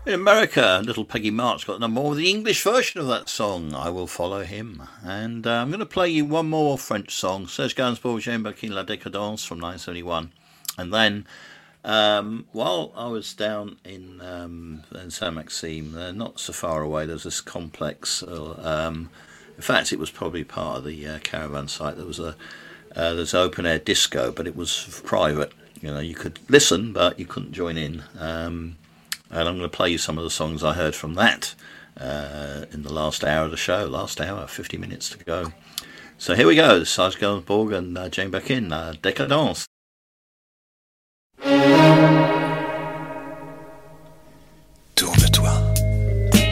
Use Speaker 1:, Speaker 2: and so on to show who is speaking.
Speaker 1: In America, little Peggy March got number one with the English version of that song, I Will Follow Him. And I'm going to play you one more French song, Serge Gainsbourg, Jane Birkin, La Décadence from 1971. And then, while I was down in Saint-Maxime, not so far away, there's this complex. In fact, it was probably part of the caravan site. There's an open-air disco, but it was private. You know, you could listen, but you couldn't join in. And I'm going to play you some of the songs I heard from that in the last hour of the show. Last hour, 50 minutes to go. So here we go. Serge Gainsbourg and Jane Birkin, Décadence.